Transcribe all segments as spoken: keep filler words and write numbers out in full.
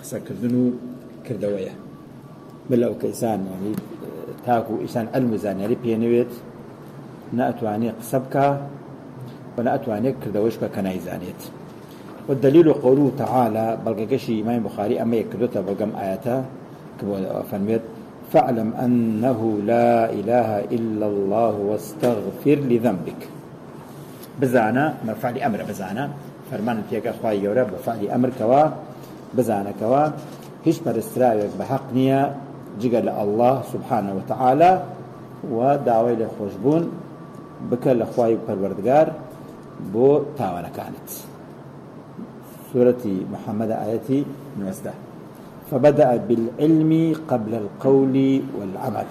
قسەکردن و کردەوەیە بلەو کەیسان ینی تاکو ئیسان علم و زانیاری پێنەوێت ناتوانێت قسە بکە و ناتوانێت کردەوەش بکە کە نایزانێت. والدليل قوله تعالى بلغكشي إمام بخاري أما يكدوتا بلغم آياتا فرميت فاعلم أنه لا إله إلا الله واستغفر لذنبك بزانا مرفعل أمر بزانا فرمان تيك أخوائي يورب بفعل أمر كوا بزانا كوا هش برستراوك بحق نية جيغل الله سبحانه وتعالى ودعوة لخوشبون بكل أخوائي بالوردقار بو تاوانا كانت. سورة محمد آياتي نوزده فبدأ بالعلم قبل القول والعمل.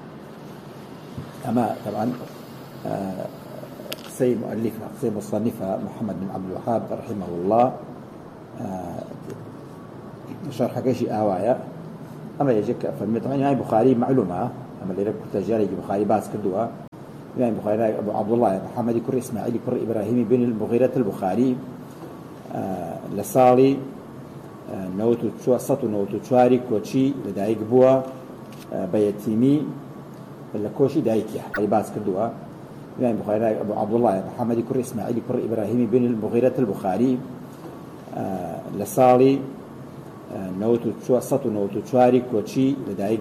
أما طبعا قصي مؤلفة قصي مصنفة محمد بن عبد الوهاب رحمه الله شرح كشي آوايا أما يجيك فرمي طبعا يعني بخاري معلومة أما اللي ركبت جاري بخاري باس كدوها يعني بخاري أبو عبد الله محمد كر إسماعيل كر إبراهيم بن المغيرة البخاري لە ساڵی سەد و نەوەت و چواری کۆچی لەدایک بووە بە یەتیمی لە کۆشی دایکیە باس کردووە. يعني بخاري أبو عبد الله محمد كر إسماعيل كر إبراهيم بن المغيرة البخاري لە ساڵی سەد و نەوەت و چواری کۆچی لەدایک